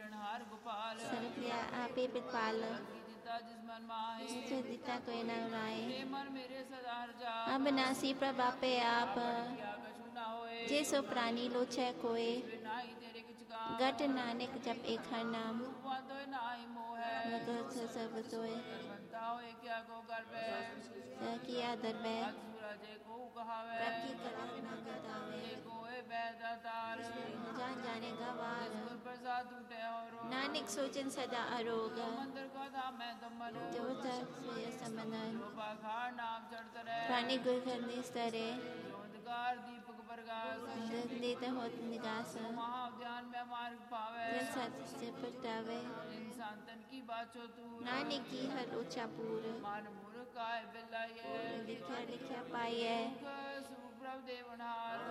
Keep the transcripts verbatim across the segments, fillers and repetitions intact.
सिरनहार गोपाल सर्वप्रिया आपे प्रतिपाल जीता जिस मन माहे जिसे जीता कोई न उड़ाए हे मन मेरे सदा हर जा अब नासी प्रभापे आप किया कछु ना होए जे सो प्राणी लोचै कोय नाही तेरे किछ का गट नानक जप एक हर नाम रूपवंतो नाही मोह भगवत सब सोय बनता होए क्या को कर पे किया दरबे सूरज को कहावे प्रति कला न गतावे कोए बैदा तार जान जाने गवार गुर प्रसाद टूटे और नानक सोचन सदा अरोग मंदिर का धाम मैं तमन जो तक समनन पाखार नाम चढ़त रहे प्राणी गुर करने स्तरे अंधकार दीपक प्रकाश देते होत निगास महाध्यान में मार्ग पावे दिल सत्य से पटावे इंसान तन की बात छो तू नानक की हर ऊंचा पूर मान मूर्ख काय बिलाये लिखा लिखा पाइए सुख प्रभ देवनार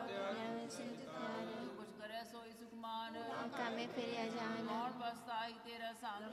कुछ करे सोई सुखमान कामे फिर जान कौन बसताई तेरा संग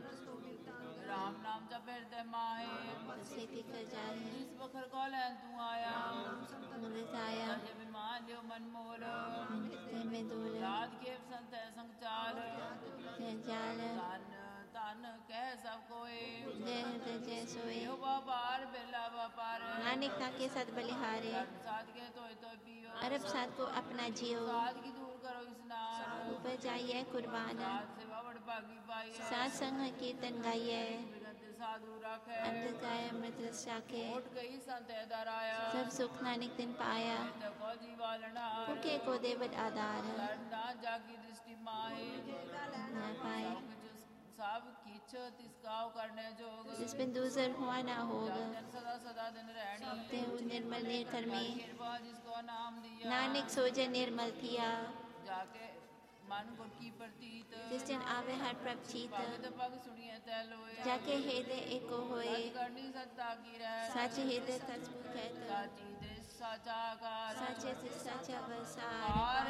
राम नाम जप हृदय माहे सीति कर जाए जिस बखर को लैन तू आया मुदित आया जब मान लियो मन मोल ते में दूर रात के संत संग चाल जाल तन तन कह सब कोई जय हृदय जय सोए यो बापार बेला बापार नानक ताके सद बलिहारे साध के तो तो पियो अरब साथ को अपना जियो साध की दूर करो स्नान ऊपर जाइए कुर्बान साध से बड़ भागी पाई साथ संग कीर्तन गाइए विगत साधु रखे अमृत गाय अमृत रस चाखे उठ गई संत दराया सब सुख नानक दिन पाया तो को जीवालना भूखे को देवत आधार लड़ना जाकी दृष्टि माहे न पाए सब किच तिसकाव करने जोग जिस बिन दूसर हुआ ना होगा जन सदा सदा दिन रहनी ते निर्मल निर्कर्मी कृपा जिसको नाम दिया नानक सोजे निर्मल थिया जाके मन गुर की प्रतीत जिस दिन आवे हर प्रभ चीत भगत पग सुनिए तैलोए जाके हृदय एको होए करनी सत्ता की रह सच हृदय सच कहत साची देश साचा कार सचे से सचा वसार